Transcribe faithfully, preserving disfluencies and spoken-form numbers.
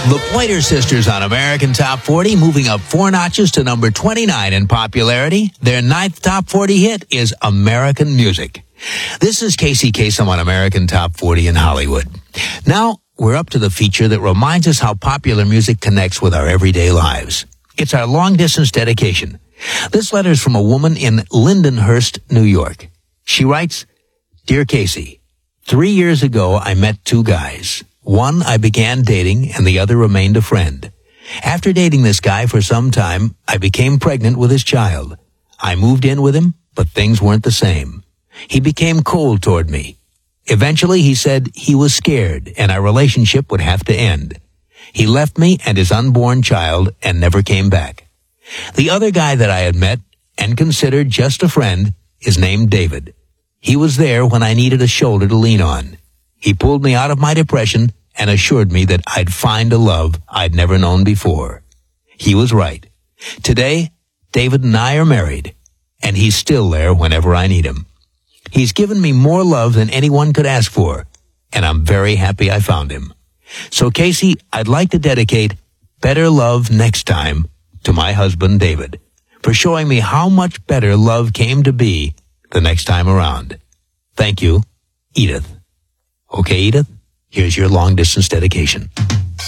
The Pointer Sisters on American Top forty, moving up four notches to number twenty-nine in popularity. Their ninth Top forty hit is American Music. This is Casey Kasem on American Top forty in Hollywood. Now, we're up to the feature that reminds us how popular music connects with our everyday lives. It's our long-distance dedication. This letter is from a woman in Lindenhurst, New York. She writes, Dear Casey, three years ago I met two guys. One I began dating and the other remained a friend. After dating this guy for some time, I became pregnant with his child. I moved in with him, but things weren't the same. He became cold toward me. Eventually, he said he was scared and our relationship would have to end. He left me and his unborn child and never came back. The other guy that I had met and considered just a friend is named David. He was there when I needed a shoulder to lean on. He pulled me out of my depression and assured me that I'd find a love I'd never known before. He was right. Today, David and I are married, and he's still there whenever I need him. He's given me more love than anyone could ask for, and I'm very happy I found him. So, Casey, I'd like to dedicate Better Love Next Time to my husband, David, for showing me how much better love came to be the next time around. Thank you, Edith. Okay, Edith, here's your long-distance dedication.